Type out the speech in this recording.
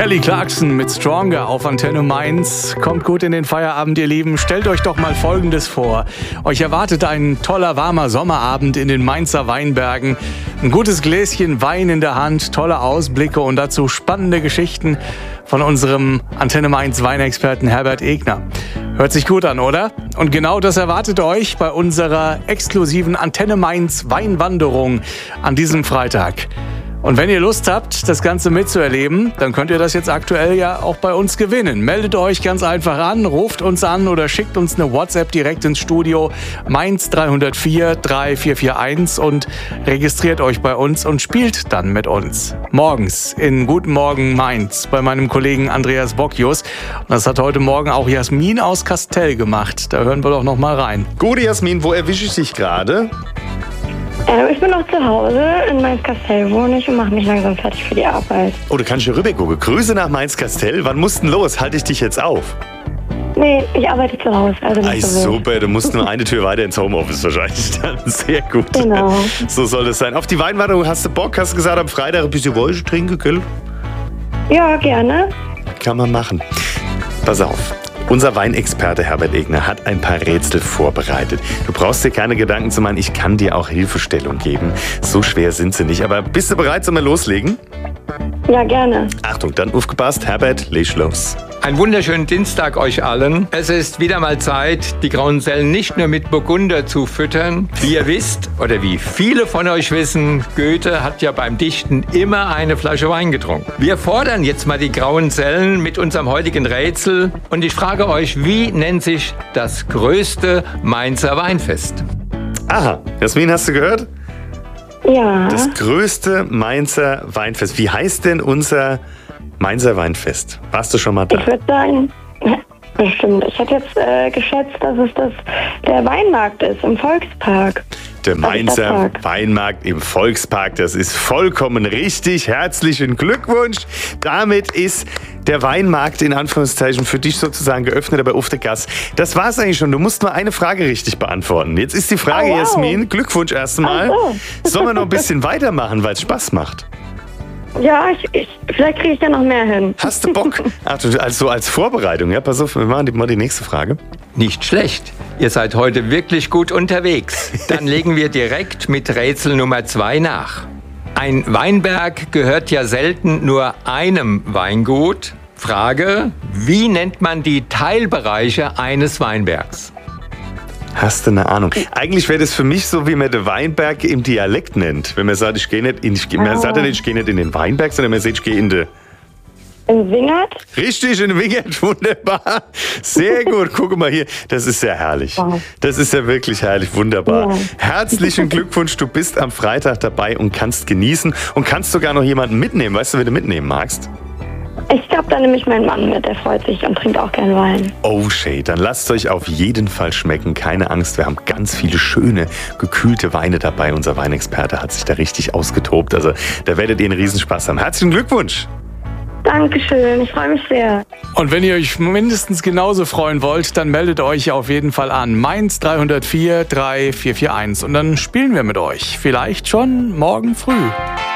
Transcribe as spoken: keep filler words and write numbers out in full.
Kelly Clarkson mit Stronger auf Antenne Mainz. Kommt gut in den Feierabend, ihr Lieben. Stellt euch doch mal Folgendes vor. Euch erwartet ein toller, warmer Sommerabend in den Mainzer Weinbergen. Ein gutes Gläschen Wein in der Hand, tolle Ausblicke und dazu spannende Geschichten von unserem Antenne Mainz Weinexperten Herbert Egner. Hört sich gut an, oder? Und genau das erwartet euch bei unserer exklusiven Antenne Mainz Weinwanderung an diesem Freitag. Und wenn ihr Lust habt, das Ganze mitzuerleben, dann könnt ihr das jetzt aktuell ja auch bei uns gewinnen. Meldet euch ganz einfach an, ruft uns an oder schickt uns eine WhatsApp direkt ins Studio Mainz drei null vier drei vier vier eins und registriert euch bei uns und spielt dann mit uns. Morgens in Guten Morgen Mainz bei meinem Kollegen Andreas Bockius. Und das hat heute Morgen auch Jasmin aus Kastell gemacht. Da hören wir doch noch mal rein. Gute Jasmin, wo erwische ich dich gerade? Äh, ich bin noch zu Hause, in Mainz-Kastell wohne ich und mache mich langsam fertig für die Arbeit. Oh, du kannst hier rüber gucken. Grüße nach Mainz-Kastell. Wann musst du denn los? Halte ich dich jetzt auf? Nee, ich arbeite zu Hause, also nicht Ei, so wild. super, du musst nur eine Tür weiter ins Homeoffice wahrscheinlich dann. Sehr gut. Genau. So soll es sein. Auf die Weinwanderung hast du Bock? Hast du gesagt, am Freitag ein bisschen Räusche trinken, gell? Ja, gerne. Kann man machen. Pass auf. Unser Weinexperte Herbert Egner hat ein paar Rätsel vorbereitet. Du brauchst dir keine Gedanken zu machen, ich kann dir auch Hilfestellung geben. So schwer sind sie nicht. Aber bist du bereit, sollen wir loslegen? Ja, gerne. Achtung, dann aufgepasst. Herbert, leg los. Einen wunderschönen Dienstag euch allen. Es ist wieder mal Zeit, die grauen Sellen nicht nur mit Burgunder zu füttern. Wie ihr wisst, oder wie viele von euch wissen, Goethe hat ja beim Dichten immer eine Flasche Wein getrunken. Wir fordern jetzt mal die grauen Sellen mit unserem heutigen Rätsel. Und ich frage euch, wie nennt sich das größte Mainzer Weinfest? Aha, Jasmin, hast du gehört? Ja. Das größte Mainzer Weinfest. Wie heißt denn unser Mainzer Weinfest? Warst du schon mal da? Ich würde sagen, bestimmt. Ich hätte jetzt äh, geschätzt, dass es das der Weinmarkt ist im Volkspark. Der Mainzer Park. Weinmarkt im Volkspark, das ist vollkommen richtig. Herzlichen Glückwunsch. Damit ist der Weinmarkt in Anführungszeichen für dich sozusagen geöffnet, aber auf der Gas. Das war's eigentlich schon. Du musst nur eine Frage richtig beantworten. Jetzt ist die Frage, Oh, wow. Jasmin, Glückwunsch erstmal. Ach so. Sollen wir noch ein bisschen weitermachen, weil es Spaß macht? Ja, ich, ich, vielleicht kriege ich da noch mehr hin. Hast du Bock? Ach, du, also als Vorbereitung, ja, pass auf, wir machen die, mal die nächste Frage. Nicht schlecht. Ihr seid heute wirklich gut unterwegs. Dann legen wir direkt mit Rätsel Nummer zwei nach. Ein Weinberg gehört ja selten nur einem Weingut. Frage, wie nennt man die Teilbereiche eines Weinbergs? Hast du eine Ahnung? Eigentlich wäre das für mich so, wie man den Weinberg im Dialekt nennt. Wenn man sagt, ich gehe nicht in, ich, man sagt ja nicht, ich gehe nicht in den Weinberg, sondern man sagt, ich gehe in den... In Wingert? Richtig, in den Wingert, wunderbar. Sehr gut, guck mal hier, das ist ja herrlich. Wow. Das ist ja wirklich herrlich, wunderbar. Ja. Herzlichen Glückwunsch, du bist am Freitag dabei und kannst genießen und kannst sogar noch jemanden mitnehmen. Weißt du, wen du mitnehmen magst? Ich glaube, da nehme ich meinen Mann mit. Der freut sich und trinkt auch gern Wein. Oh, Shay, dann lasst euch auf jeden Fall schmecken. Keine Angst, wir haben ganz viele schöne, gekühlte Weine dabei. Unser Weinexperte hat sich da richtig ausgetobt. Also da werdet ihr einen Riesenspaß haben. Herzlichen Glückwunsch! Dankeschön, ich freue mich sehr. Und wenn ihr euch mindestens genauso freuen wollt, dann meldet euch auf jeden Fall an. Mainz drei null vier drei vier vier eins. Und dann spielen wir mit euch. Vielleicht schon morgen früh.